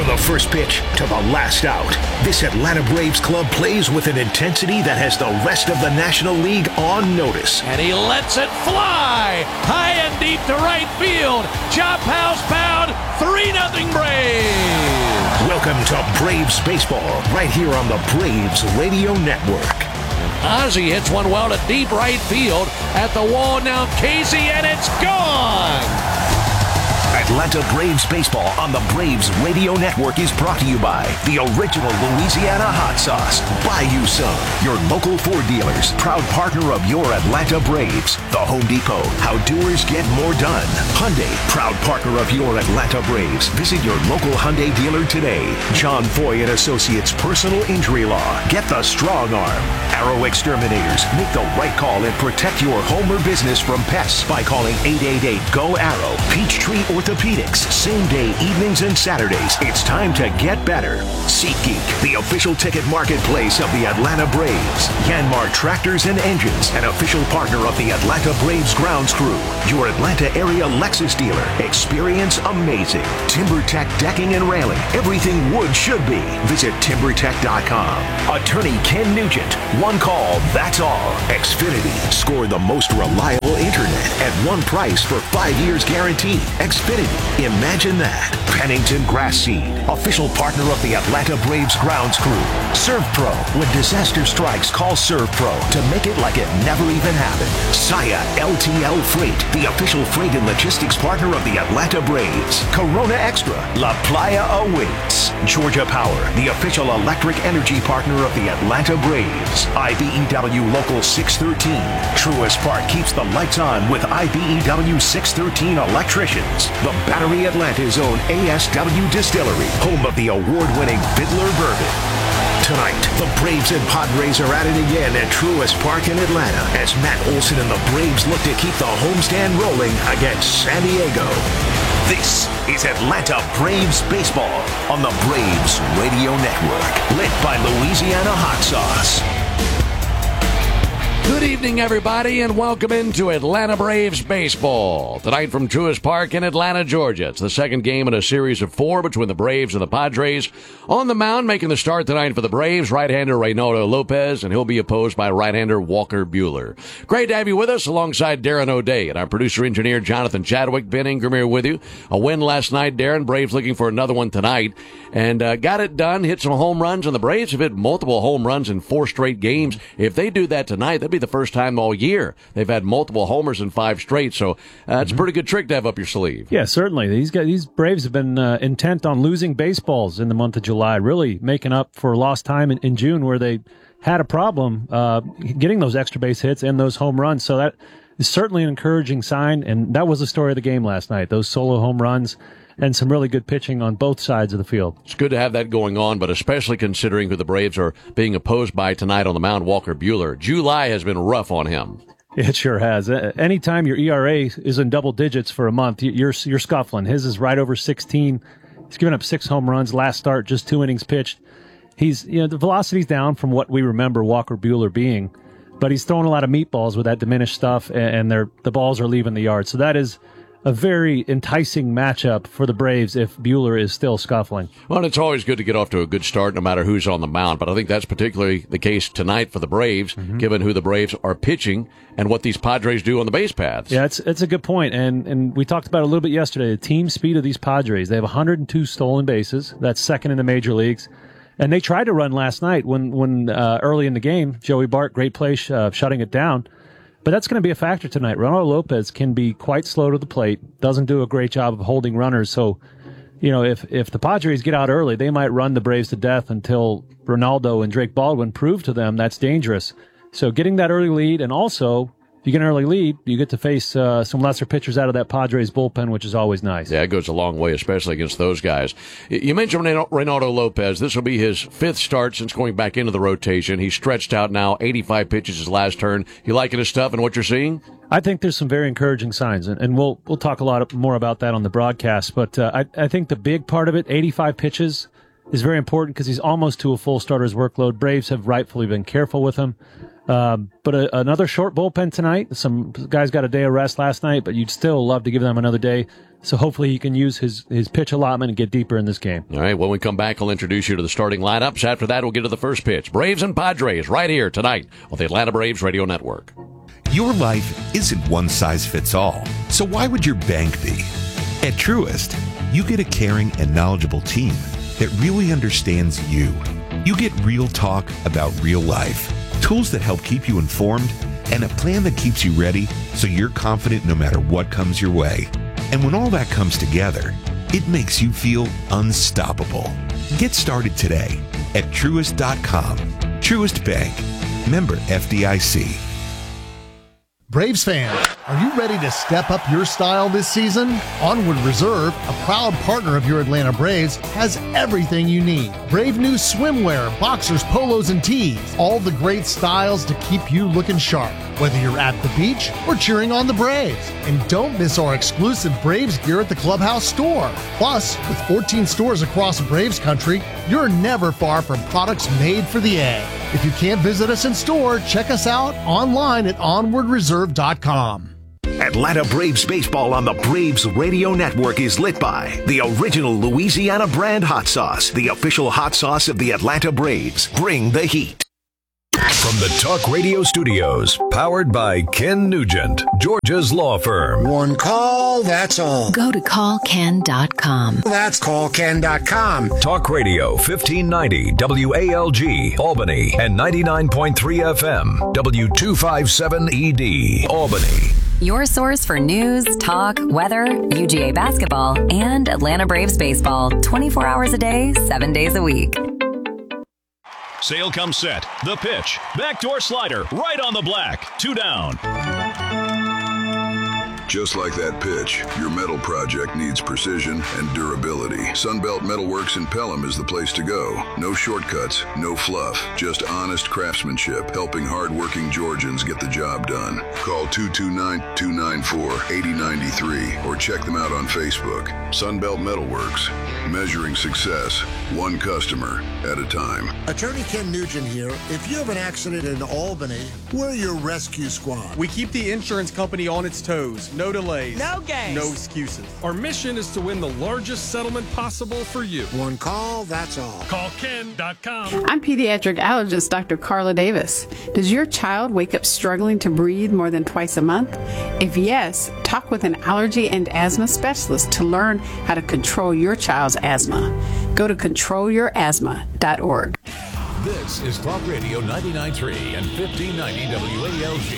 the first pitch to the last out, this Atlanta Braves club plays with an intensity that has the rest of the National League on notice. And he lets it fly high and deep to right field. Chop house bound, 3-0 Braves. Welcome to Braves Baseball, right here on the Braves Radio Network. Ozzie hits one well to deep right field at the wall. Now Casey, and it's gone. Atlanta Braves Baseball on the Braves Radio Network is brought to you by the original Louisiana hot sauce, Bayou Sun, your local Ford dealers, proud partner of your Atlanta Braves. The Home Depot, how doers get more done. Hyundai, proud partner of your Atlanta Braves. Visit your local Hyundai dealer today. John Foy and Associates Personal Injury Law. Get the strong arm. Arrow Exterminators, make the right call and protect your home or business from pests by calling 888-GO-ARROW. Peachtree Orthopedics, same day, evenings and Saturdays. It's time to get better. SeatGeek, the official ticket marketplace of the Atlanta Braves. Yanmar Tractors and Engines, an official partner of the Atlanta Braves grounds crew. Your Atlanta area Lexus dealer. Experience amazing. TimberTech Decking and Railing. Everything wood should be. Visit TimberTech.com. Attorney Ken Nugent. One call, that's all. Xfinity. Score the most reliable internet at one price for 5 years guaranteed. Xfinity. Imagine that. Pennington Grass Seed, official partner of the Atlanta Braves grounds crew. ServPro. When disaster strikes, call ServPro to make it like it never even happened. Saya LTL Freight, the official freight and logistics partner of the Atlanta Braves. Corona Extra. La Playa awaits. Georgia Power, the official electric energy partner of the Atlanta Braves. IBEW Local 613. Truist Park keeps the lights on with IBEW 613 electricians. The Battery Atlanta's own ASW Distillery, home of the award-winning Fiddler Bourbon. Tonight, the Braves and Padres are at it again at Truist Park in Atlanta as Matt Olson and the Braves look to keep the homestand rolling against San Diego. This is Atlanta Braves Baseball on the Braves Radio Network, lit by Louisiana Hot Sauce. Good evening, everybody, and welcome into Atlanta Braves Baseball. Tonight from Truist Park in Atlanta, Georgia. It's the second game in a series of 4 between the Braves and the Padres. On the mound, making the start tonight for the Braves, right-hander Reynaldo Lopez, and he'll be opposed by right-hander Walker Buehler. Great to have you with us alongside Darren O'Day and our producer-engineer Jonathan Chadwick. Ben Ingram here with you. A win last night, Darren. Braves looking for another one tonight. And got it done, hit some home runs, and the Braves have hit multiple home runs in 4 straight games. If they do that tonight, that'd be the first time all year they've had multiple homers in 5 straight. So it's a pretty good trick to have up your sleeve. Yeah, certainly. These Braves have been intent on losing baseballs in the month of July, really making up for lost time in June where they had a problem getting those extra base hits and those home runs. So that is certainly an encouraging sign, and that was the story of the game last night, those solo home runs and some really good pitching on both sides of the field. It's good to have that going on, but especially considering who the Braves are being opposed by tonight on the mound, Walker Buehler. July has been rough on him. It sure has. Anytime your ERA is in double digits for a month, you're scuffling. His is right over 16. He's given up 6 home runs last start, just 2 innings pitched. The velocity's down from what we remember Walker Buehler being, but he's throwing a lot of meatballs with that diminished stuff, and the balls are leaving the yard. So that is a very enticing matchup for the Braves if Buehler is still scuffling. Well, it's always good to get off to a good start no matter who's on the mound, but I think that's particularly the case tonight for the Braves, given who the Braves are pitching and what these Padres do on the base paths. Yeah, it's a good point, and we talked about it a little bit yesterday, the team speed of these Padres. They have 102 stolen bases. That's second in the major leagues. And they tried to run last night when early in the game, Joey Bart, great play, shutting it down. But that's going to be a factor tonight. Reynaldo Lopez can be quite slow to the plate, doesn't do a great job of holding runners. So, if the Padres get out early, they might run the Braves to death until Reynaldo and Drake Baldwin prove to them that's dangerous. So getting that early lead, and also, if you get an early lead, you get to face some lesser pitchers out of that Padres bullpen, which is always nice. Yeah, it goes a long way, especially against those guys. You mentioned Reynaldo Lopez. This will be his 5th start since going back into the rotation. He's stretched out now, 85 pitches his last turn. You liking his stuff and what you're seeing? I think there's some very encouraging signs, and we'll talk a lot more about that on the broadcast. But I think the big part of it, 85 pitches, is very important because he's almost to a full starter's workload. Braves have rightfully been careful with him. But another short bullpen tonight. Some guys got a day of rest last night, but you'd still love to give them another day. So hopefully he can use his pitch allotment and get deeper in this game. All right, when we come back, I'll introduce you to the starting lineups. After that, we'll get to the first pitch. Braves and Padres right here tonight on the Atlanta Braves Radio Network. Your life isn't one size fits all. So why would your bank be? At Truist, you get a caring and knowledgeable team that really understands you. You get real talk about real life, tools that help keep you informed, and a plan that keeps you ready so you're confident no matter what comes your way. And when all that comes together, it makes you feel unstoppable. Get started today at Truist.com. Truist Bank. Member FDIC. Braves fans, are you ready to step up your style this season? Onward Reserve, a proud partner of your Atlanta Braves, has everything you need. Brave new swimwear, boxers, polos, and tees. All the great styles to keep you looking sharp, whether you're at the beach or cheering on the Braves. And don't miss our exclusive Braves gear at the Clubhouse store. Plus, with 14 stores across Braves country, you're never far from products made for the A. If you can't visit us in store, check us out online at onwardreserve.com. Atlanta Braves baseball on the Braves Radio Network is lit by the original Louisiana brand hot sauce, the official hot sauce of the Atlanta Braves. Bring the heat. From the Talk Radio Studios, powered by Ken Nugent, Georgia's law firm. One call, that's all. Go to callken.com. That's callken.com. Talk Radio 1590 WALG, Albany, and 99.3 FM, W257ED, Albany. Your source for news, talk, weather, UGA basketball, and Atlanta Braves baseball. 24 hours a day, 7 days a week. Sale comes set. The pitch. Backdoor slider. Right on the black. 2 down. Just like that pitch, your metal project needs precision and durability. Sunbelt Metalworks in Pelham is the place to go. No shortcuts, no fluff, just honest craftsmanship, helping hardworking Georgians get the job done. Call 229-294-8093 or check them out on Facebook. Sunbelt Metalworks, measuring success, one customer at a time. Attorney Ken Nugent here. If you have an accident in Albany, we're your rescue squad. We keep the insurance company on its toes. No delays. No games. No excuses. Our mission is to win the largest settlement possible for you. One call, that's all. Call Ken.com. I'm pediatric allergist Dr. Carla Davis. Does your child wake up struggling to breathe more than twice a month? If yes, talk with an allergy and asthma specialist to learn how to control your child's asthma. Go to controlyourasthma.org. This is Talk Radio 99.3 and 1590 WALG.